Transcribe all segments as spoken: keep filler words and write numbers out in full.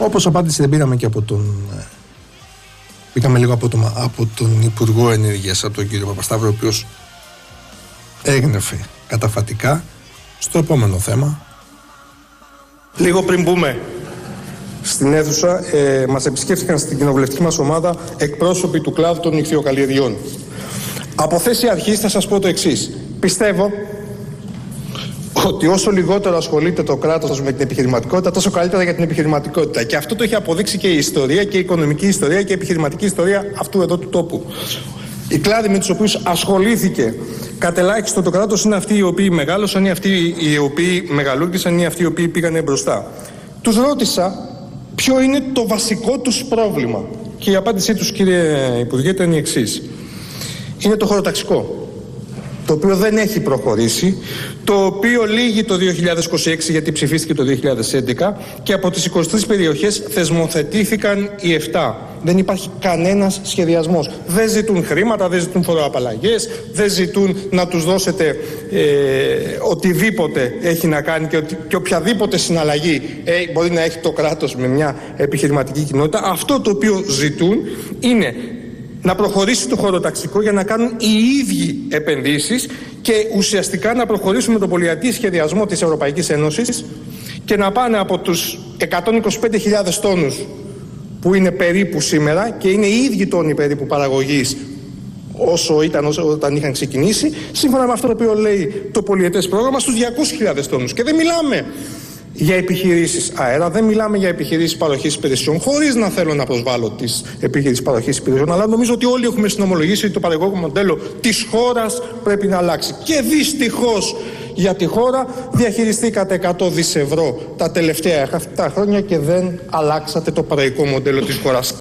Όπως απάντηση δεν πήραμε και από τον... Πήγαμε λίγο από τον, από τον Υπουργό Ενέργειας, από τον κύριο Παπασταύρο, ο οποίος έγνεφε καταφατικά στο επόμενο θέμα. Λίγο πριν μπούμε στην αίθουσα, ε, μας επισκέφθηκαν στην κοινοβουλευτική μας ομάδα εκπρόσωποι του κλάδου των ιχθυοκαλλιεργειών. Από θέση αρχής θα σας πω το εξής. Πιστεύω ότι όσο λιγότερο ασχολείται το κράτος με την επιχειρηματικότητα, τόσο καλύτερα για την επιχειρηματικότητα. Και αυτό το έχει αποδείξει και η ιστορία, και η οικονομική ιστορία και η επιχειρηματική ιστορία αυτού εδώ του τόπου. Οι κλάδοι με τους οποίους ασχολήθηκε κατελάχιστον το κράτος είναι αυτοί οι οποίοι μεγάλωσαν, ή αυτοί οι οποίοι μεγαλούργησαν, ή αυτοί οι οποίοι πήγανε μπροστά. Τους ρώτησα ποιο είναι το βασικό τους πρόβλημα. Και η απάντησή τους, κύριε Υπουργέ, ήταν η εξής. Είναι το χωροταξικό, το οποίο δεν έχει προχωρήσει, το οποίο λύγει το δύο χιλιάδες είκοσι έξι γιατί ψηφίστηκε το δύο χιλιάδες έντεκα και από τις είκοσι τρεις περιοχές θεσμοθετήθηκαν οι επτά. Δεν υπάρχει κανένας σχεδιασμός. Δεν ζητούν χρήματα, δεν ζητούν φοροαπαλλαγές, δεν ζητούν να τους δώσετε ε, οτιδήποτε έχει να κάνει και, οτι, και οποιαδήποτε συναλλαγή ε, μπορεί να έχει το κράτος με μια επιχειρηματική κοινότητα. Αυτό το οποίο ζητούν είναι να προχωρήσει το χωροταξικό για να κάνουν οι ίδιοι επενδύσεις και ουσιαστικά να προχωρήσουμε τον πολυετή σχεδιασμό της Ευρωπαϊκής Ένωσης και να πάνε από τους εκατόν είκοσι πέντε χιλιάδες τόνους που είναι περίπου σήμερα και είναι οι ίδιοι τόνοι περίπου παραγωγής όσο ήταν όσο, όταν είχαν ξεκινήσει, σύμφωνα με αυτό το οποίο λέει το πολυετές πρόγραμμα, στους διακόσιες χιλιάδες τόνους. Και δεν μιλάμε για επιχειρήσεις αέρα, δεν μιλάμε για επιχειρήσεις παροχής υπηρεσιών, χωρίς να θέλω να προσβάλλω τις επιχειρήσεις παροχής υπηρεσιών, αλλά νομίζω ότι όλοι έχουμε συνομολογήσει ότι το παραγωγικό μοντέλο της χώρας πρέπει να αλλάξει. Και δυστυχώς για τη χώρα διαχειριστήκατε εκατό δισεκατομμύρια ευρώ τα τελευταία επτά χρόνια και δεν αλλάξατε το παραγωγικό μοντέλο της χώρας.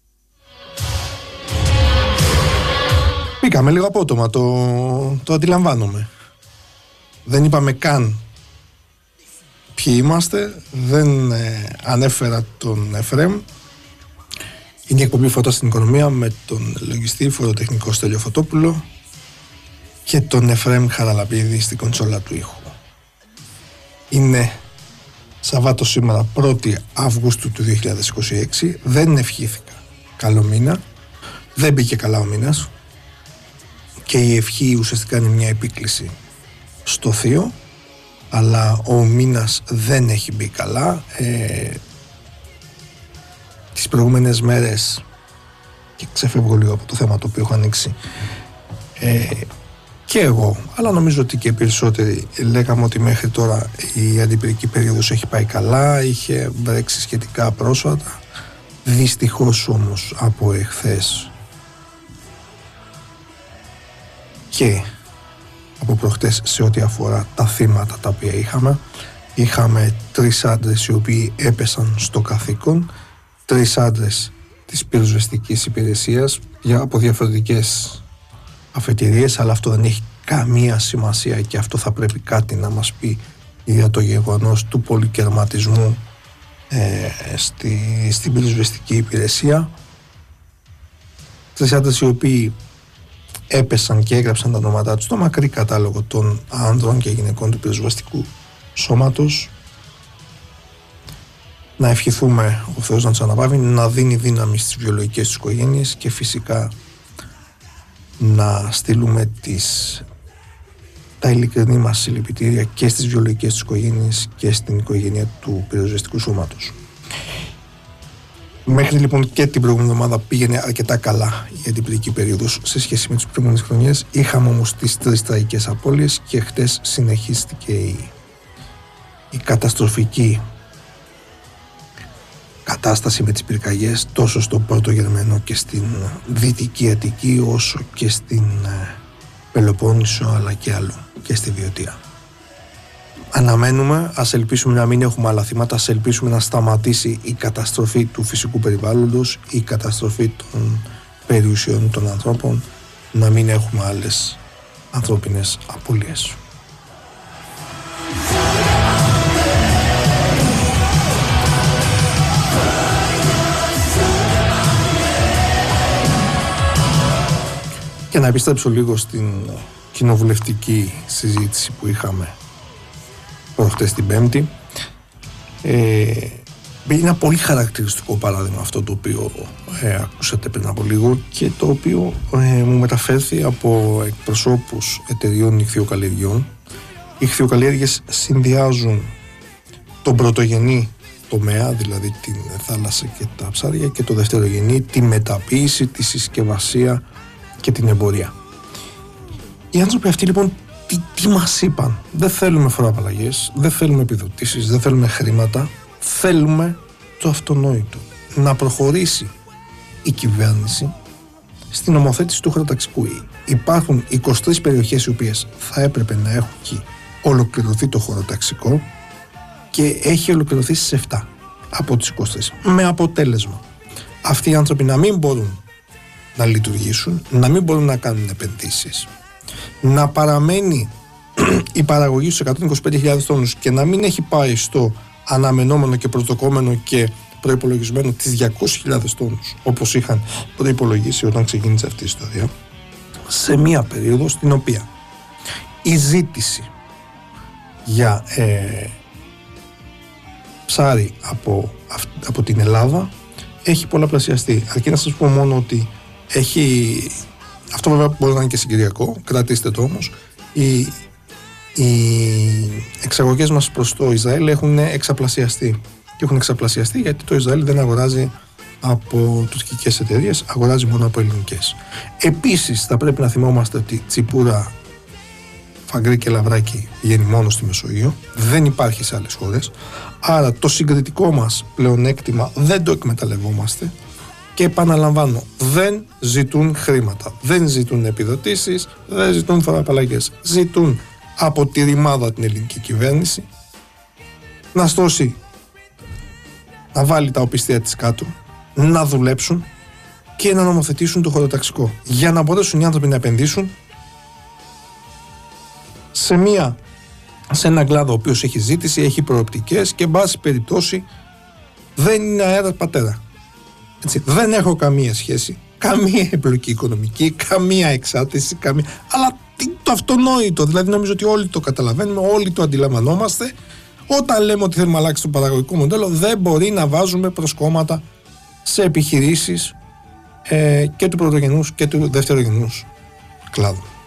Πήγαμε λίγο απότομα, το, το αντιλαμβάνομαι. Δεν είπαμε καν ποιοι είμαστε, δεν ε, ανέφερα τον Εφραίμ. Είναι η εκπομπή Φώτα στην Οικονομία με τον λογιστή φοροτεχνικό Στέλιο Φωτόπουλο και τον Εφραίμ Χαραλαμπίδη στην κονσόλα του ήχου. Είναι Σαββάτο σήμερα, πρώτη Αυγούστου του δύο χιλιάδες είκοσι έξι. Δεν ευχήθηκα καλό μήνα, δεν μπήκε καλά ο μήνας και η ευχή ουσιαστικά είναι μια επίκληση στο θείο, αλλά ο μήνας δεν έχει μπει καλά. Ε, τις προηγούμενες μέρες, και ξεφεύγω λίγο από το θέμα το οποίο έχω ανοίξει, ε, και εγώ, αλλά νομίζω ότι και οι περισσότεροι λέγαμε ότι μέχρι τώρα η αντιπυρική περίοδος έχει πάει καλά, είχε βρέξει σχετικά πρόσφατα. Δυστυχώς όμως από εχθές και από προχτές σε ό,τι αφορά τα θύματα τα οποία είχαμε, είχαμε τρεις άντρες οι οποίοι έπεσαν στο καθήκον, τρεις άντρες της πυροσβεστικής υπηρεσίας από διαφορετικές αφετηρίες, αλλά αυτό δεν έχει καμία σημασία και αυτό θα πρέπει κάτι να μας πει για το γεγονός του πολυκερματισμού ε, στη, στην πυροσβεστική υπηρεσία. Τρεις άντρες οι οποίοι έπεσαν και έγραψαν τα ονόματά τους στο μακρύ κατάλογο των άνδρων και γυναικών του πυροσβεστικού σώματος. Να ευχηθούμε ο Θεός να τους αναπαύει, να δίνει δύναμη στις βιολογικές τους οικογένειες και φυσικά να στείλουμε τις, τα ειλικρινή μας συλληπιτήρια και στις βιολογικές τους οικογένειες και στην οικογένεια του πυροσβεστικού σώματος. Μέχρι λοιπόν και την προηγούμενη εβδομάδα πήγαινε αρκετά καλά η αντιπυρική περίοδος σε σχέση με τις προηγούμενες χρονιές. Είχαμε όμως τις τρεις τραγικές απώλειες και χτες συνεχίστηκε η, η καταστροφική κατάσταση με τις πυρκαγιές τόσο στο Πόρτο Γερμένο και στην Δυτική Αττική όσο και στην Πελοπόννησο αλλά και αλλού και στη Βιωτία. Αναμένουμε, ας ελπίσουμε να μην έχουμε άλλα θύματα, ας ελπίσουμε να σταματήσει η καταστροφή του φυσικού περιβάλλοντος, η καταστροφή των περιουσιών των ανθρώπων, να μην έχουμε άλλες ανθρώπινες απώλειες. Και να επιστρέψω λίγο στην κοινοβουλευτική συζήτηση που είχαμε προχτές την Πέμπτη. Ε, Είναι ένα πολύ χαρακτηριστικό παράδειγμα αυτό το οποίο ε, ακούσατε πριν από λίγο και το οποίο ε, μου μεταφέρθη από εκπροσώπους εταιριών ιχθυοκαλλιεργειών. Οι ιχθυοκαλλιέργειες συνδυάζουν τον πρωτογενή τομέα, δηλαδή την θάλασσα και τα ψάρια, και το δευτερογενή, τη μεταποίηση, τη συσκευασία και την εμπορία. Οι άνθρωποι αυτοί λοιπόν τι, τι μας είπαν? Δεν θέλουμε φοροαπαλλαγές, δεν θέλουμε επιδοτήσεις, δεν θέλουμε χρήματα, θέλουμε το αυτονόητο, να προχωρήσει η κυβέρνηση στην νομοθέτηση του χωροταξικού. Υπάρχουν είκοσι τρεις περιοχές οι οποίες θα έπρεπε να έχουν ολοκληρωθεί το χωροταξικό και έχει ολοκληρωθεί στις επτά από τις είκοσι τρεις, με αποτέλεσμα αυτοί οι άνθρωποι να μην μπορούν να λειτουργήσουν, να μην μπορούν να κάνουν επενδύσεις, να παραμένει η παραγωγή στους εκατόν είκοσι πέντε χιλιάδες τόνους και να μην έχει πάει στο αναμενόμενο και προσδοκόμενο και προϋπολογισμένο τις διακόσιες χιλιάδες τόνους όπως είχαν προϋπολογίσει όταν ξεκίνησε αυτή η ιστορία, σε μία περίοδο στην οποία η ζήτηση για ε, ψάρι από, από την Ελλάδα έχει πολλαπλασιαστεί. Αρκεί να σας πω μόνο ότι έχει, αυτό βέβαια μπορεί να είναι και συγκυριακό, κρατήστε το όμως, οι, οι εξαγωγές μας προς το Ισραήλ έχουν εξαπλασιαστεί. Και έχουν εξαπλασιαστεί γιατί το Ισραήλ δεν αγοράζει από τουρκικές εταιρείες, αγοράζει μόνο από ελληνικές. Επίσης θα πρέπει να θυμόμαστε ότι τσιπούρα, φαγκρί και λαβράκι βγαίνει μόνο στη Μεσόγειο, δεν υπάρχει σε άλλες χώρες, άρα το συγκριτικό μας πλεονέκτημα δεν το εκμεταλλευόμαστε και επαναλαμβάνω, δεν ζητούν χρήματα, δεν ζητούν επιδοτήσεις, δεν ζητούν φοροαπαλλαγές, ζητούν από τη ρημάδα την ελληνική κυβέρνηση να στώσει, να βάλει τα οπισθία της κάτω, να δουλέψουν και να νομοθετήσουν το χωροταξικό για να μπορέσουν οι άνθρωποι να επενδύσουν σε, μια, σε ένα κλάδο ο οποίος έχει ζήτηση, έχει προοπτικές και εν πάση περιπτώσει δεν είναι αέρα πατέρα. Έτσι, δεν έχω καμία σχέση, καμία εμπλοκή οικονομική, καμία εξάρτηση, καμία... αλλά το αυτονόητο, δηλαδή νομίζω ότι όλοι το καταλαβαίνουμε, όλοι το αντιλαμβανόμαστε. Όταν λέμε ότι θέλουμε να αλλάξει το παραγωγικό μοντέλο, δεν μπορεί να βάζουμε προσκόμματα σε επιχειρήσεις ε, και του πρωτογενούς και του δευτερογενούς κλάδου.